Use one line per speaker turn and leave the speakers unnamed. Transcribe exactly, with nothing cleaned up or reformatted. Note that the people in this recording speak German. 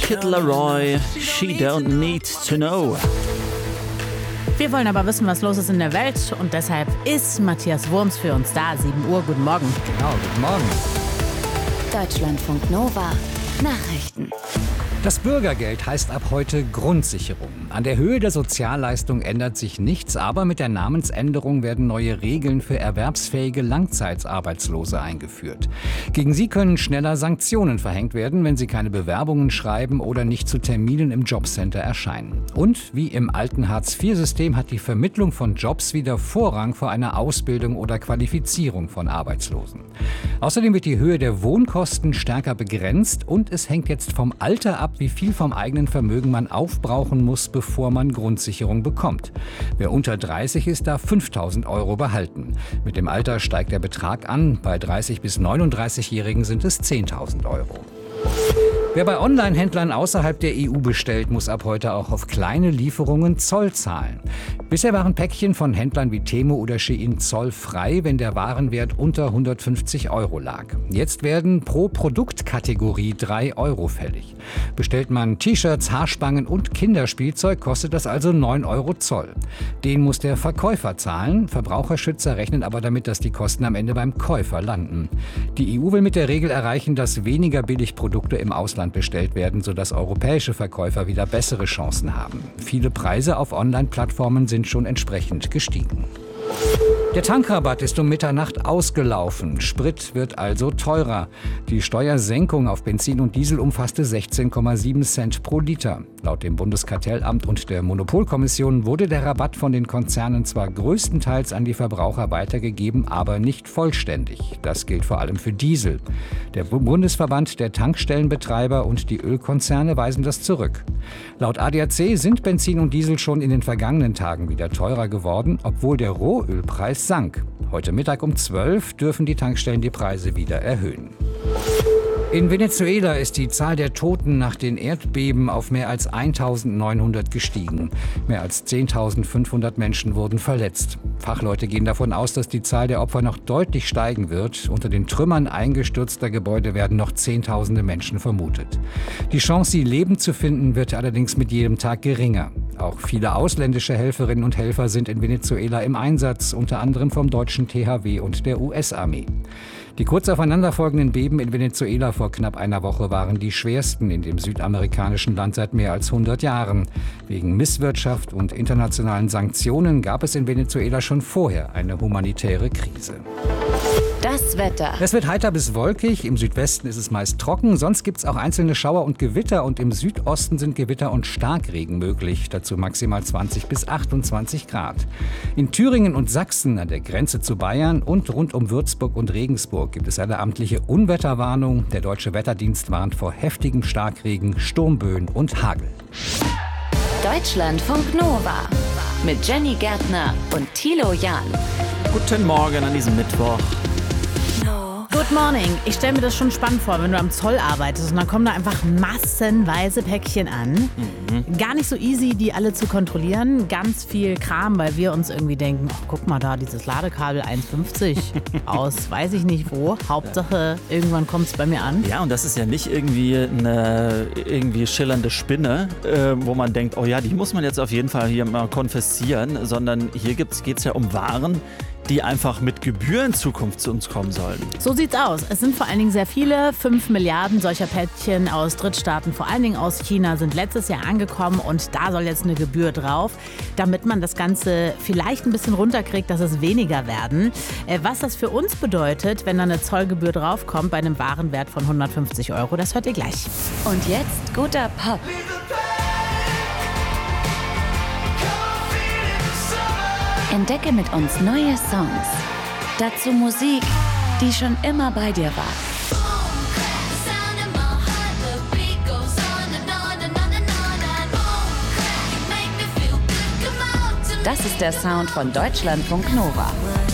Kid Laroi, She Don't Need to Know.
Wir wollen aber wissen, was los ist in der Welt und deshalb ist Matthias Wurms für uns da. sieben Uhr, guten Morgen.
Genau, guten Morgen.
Deutschlandfunk Nova. Nachrichten.
Das Bürgergeld heißt ab heute Grundsicherung. An der Höhe der Sozialleistung ändert sich nichts, aber mit der Namensänderung werden neue Regeln für erwerbsfähige Langzeitarbeitslose eingeführt. Gegen sie können schneller Sanktionen verhängt werden, wenn sie keine Bewerbungen schreiben oder nicht zu Terminen im Jobcenter erscheinen. Und wie im alten Hartz vier System hat die Vermittlung von Jobs wieder Vorrang vor einer Ausbildung oder Qualifizierung von Arbeitslosen. Außerdem wird die Höhe der Wohnkosten stärker begrenzt und es hängt jetzt vom Alter ab, wie viel vom eigenen Vermögen man aufbrauchen muss, bevor man Grundsicherung bekommt. Wer unter dreißig ist, darf fünftausend Euro behalten. Mit dem Alter steigt der Betrag an. Bei dreißig- bis neununddreißigjährigen sind es zehntausend Euro. Wer bei Online-Händlern außerhalb der E U bestellt, muss ab heute auch auf kleine Lieferungen Zoll zahlen. Bisher waren Päckchen von Händlern wie Temu oder Shein zollfrei, wenn der Warenwert unter hundertfünfzig Euro lag. Jetzt werden pro Produktkategorie drei Euro fällig. Bestellt man T-Shirts, Haarspangen und Kinderspielzeug, kostet das also neun Euro Zoll. Den muss der Verkäufer zahlen. Verbraucherschützer rechnen aber damit, dass die Kosten am Ende beim Käufer landen. Die E U will mit der Regel erreichen, dass weniger Billigprodukte im Ausland bestellt werden, sodass europäische Verkäufer wieder bessere Chancen haben. Viele Preise auf Online-Plattformen sind schon entsprechend gestiegen. Der Tankrabatt ist um Mitternacht ausgelaufen. Sprit wird also teurer. Die Steuersenkung auf Benzin und Diesel umfasste sechzehn Komma sieben Cent pro Liter. Laut dem Bundeskartellamt und der Monopolkommission wurde der Rabatt von den Konzernen zwar größtenteils an die Verbraucher weitergegeben, aber nicht vollständig. Das gilt vor allem für Diesel. Der Bundesverband der Tankstellenbetreiber und die Ölkonzerne weisen das zurück. Laut A D A C sind Benzin und Diesel schon in den vergangenen Tagen wieder teurer geworden, obwohl der Rohölpreis sank. Heute Mittag um zwölf dürfen die Tankstellen die Preise wieder erhöhen. In Venezuela ist die Zahl der Toten nach den Erdbeben auf mehr als eintausendneunhundert gestiegen. Mehr als zehntausendfünfhundert Menschen wurden verletzt. Fachleute gehen davon aus, dass die Zahl der Opfer noch deutlich steigen wird. Unter den Trümmern eingestürzter Gebäude werden noch Zehntausende Menschen vermutet. Die Chance, sie lebend zu finden, wird allerdings mit jedem Tag geringer. Auch viele ausländische Helferinnen und Helfer sind in Venezuela im Einsatz, unter anderem vom deutschen T H W und der U S-Armee. Die kurz aufeinanderfolgenden Beben in Venezuela vor knapp einer Woche waren die schwersten in dem südamerikanischen Land seit mehr als hundert Jahren. Wegen Misswirtschaft und internationalen Sanktionen gab es in Venezuela schon vorher eine humanitäre Krise.
Das Wetter.
Es wird heiter bis wolkig, im Südwesten ist es meist trocken, sonst gibt es auch einzelne Schauer und Gewitter und im Südosten sind Gewitter und Starkregen möglich, dazu maximal zwanzig bis achtundzwanzig Grad. In Thüringen und Sachsen an der Grenze zu Bayern und rund um Würzburg und Regensburg gibt es eine amtliche Unwetterwarnung. Der Deutsche Wetterdienst warnt vor heftigem Starkregen, Sturmböen und Hagel.
Deutschlandfunk Nova mit Jenny Gärtner und Thilo Jahn.
Guten Morgen an diesem Mittwoch.
Good morning. Ich stelle mir das schon spannend vor, wenn du am Zoll arbeitest und dann kommen da einfach massenweise Päckchen an. Mhm. Gar nicht so easy, die alle zu kontrollieren. Ganz viel Kram, weil wir uns irgendwie denken, oh, guck mal da, dieses Ladekabel eins fünfzig aus weiß ich nicht wo. Hauptsache, irgendwann kommt es bei mir an.
Ja, und das ist ja nicht irgendwie eine irgendwie schillernde Spinne, äh, wo man denkt, oh ja, die muss man jetzt auf jeden Fall hier mal konfiszieren, sondern hier geht es ja um Waren, die einfach mit Gebühr in Zukunft zu uns kommen sollen.
So sieht's aus. Es sind vor allen Dingen sehr viele. Fünf Milliarden solcher Päckchen aus Drittstaaten, vor allen Dingen aus China, sind letztes Jahr angekommen und da soll jetzt eine Gebühr drauf, damit man das Ganze vielleicht ein bisschen runterkriegt, dass es weniger werden. Was das für uns bedeutet, wenn da eine Zollgebühr draufkommt bei einem Warenwert von hundertfünfzig Euro, das hört ihr gleich.
Und jetzt guter Pop. Entdecke mit uns neue Songs. Dazu Musik, die schon immer bei dir war. Das ist der Sound von Deutschlandfunk Nova.